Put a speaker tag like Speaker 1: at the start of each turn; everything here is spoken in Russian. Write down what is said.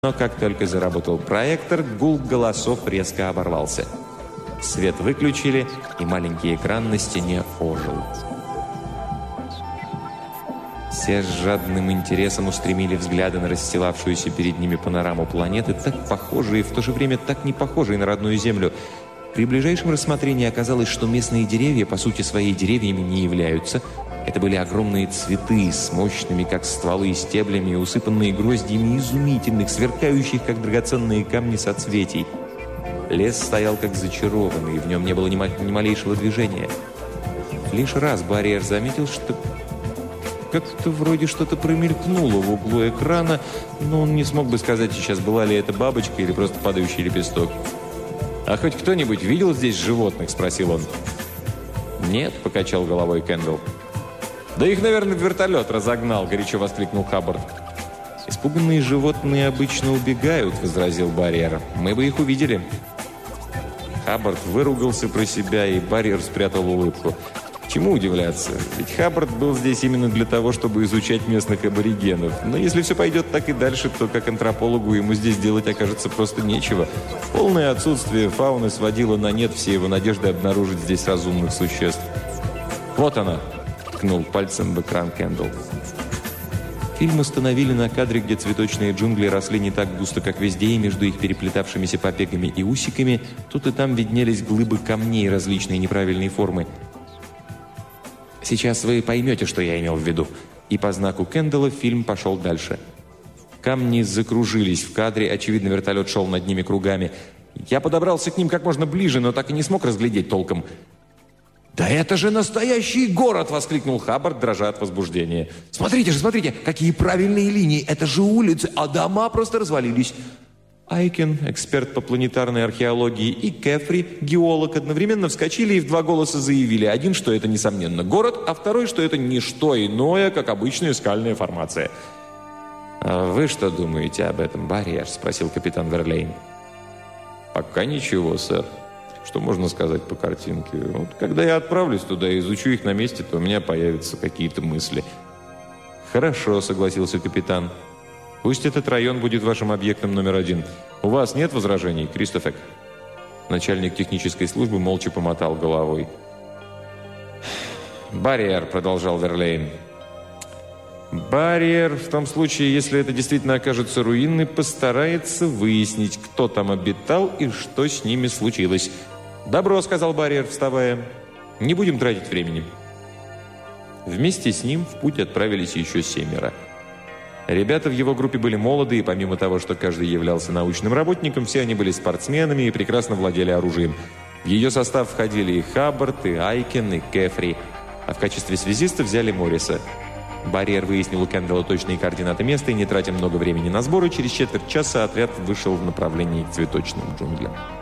Speaker 1: Но как только заработал проектор, гул голосов резко оборвался. Свет выключили, и маленький экран на стене ожил. Все с жадным интересом устремили взгляды на расстилавшуюся перед ними панораму планеты, так похожей и в то же время так не похожей на родную Землю. При ближайшем рассмотрении оказалось, что местные деревья, по сути своей, деревьями не являются. Это были огромные цветы с мощными, как стволы, стеблями, усыпанные гроздьями изумительных, сверкающих, как драгоценные камни, соцветий. Лес стоял как зачарованный, в нем не было ни малейшего движения. Лишь раз Барриер заметил, что как-то вроде что-то промелькнуло в углу экрана, но он не смог бы сказать сейчас, была ли это бабочка или просто падающий лепесток. «А хоть кто-нибудь видел здесь животных?» – спросил он. «Нет», – покачал головой Кэндалл. «Да их, наверное, вертолет разогнал», – горячо воскликнул Хаббард. «Испуганные животные обычно убегают», – возразил Барриер. «Мы бы их увидели». Хаббард выругался про себя, и Барриер спрятал улыбку. Чему удивляться? Ведь Хаббард был здесь именно для того, чтобы изучать местных аборигенов. Но если все пойдет так и дальше, то как антропологу ему здесь делать окажется просто нечего. Полное отсутствие фауны сводило на нет все его надежды обнаружить здесь разумных существ. «Вот она!» – ткнул пальцем в экран Кэндалл. Фильм установили на кадре, где цветочные джунгли росли не так густо, как везде, и между их переплетавшимися побегами и усиками тут и там виднелись глыбы камней различной неправильной формы. «Сейчас вы поймете, что я имел в виду». И по знаку Кэндалла фильм пошел дальше. Камни закружились в кадре, очевидно, вертолет шел над ними кругами. Я подобрался к ним как можно ближе, но так и не смог разглядеть толком. «Да это же настоящий город!» – воскликнул Хаббард, дрожа от возбуждения. «Смотрите же, смотрите, какие правильные линии! Это же улицы, а дома просто развалились!» Айкен, эксперт по планетарной археологии, и Кефри, геолог, одновременно вскочили и в два голоса заявили. Один, что это, несомненно, город, а второй, что это не что иное, как обычная скальная формация. «А вы что думаете об этом, Барриер?» – спросил капитан Верлейн. «Пока ничего, сэр. Что можно сказать по картинке? Вот, когда я отправлюсь туда и изучу их на месте, то у меня появятся какие-то мысли». «Хорошо», – согласился капитан. «Пусть этот район будет вашим объектом номер 1. У вас нет возражений, Кристофер?» Начальник технической службы молча помотал головой. «Барриер», — продолжал Верлейн. «Барриер, в том случае, если это действительно окажется руиной, постарается выяснить, кто там обитал и что с ними случилось». «Добро», — сказал Барриер, вставая. «Не будем тратить времени». Вместе с ним в путь отправились еще 7. Ребята в его группе были молоды, и помимо того, что каждый являлся научным работником, все они были спортсменами и прекрасно владели оружием. В ее состав входили и Хаббард, и Айкен, и Кефри, а в качестве связиста взяли Морриса. Барриер выяснил у Кэндалла точные координаты места, и, не тратя много времени на сборы, через четверть часа отряд вышел в направлении к цветочным джунглям.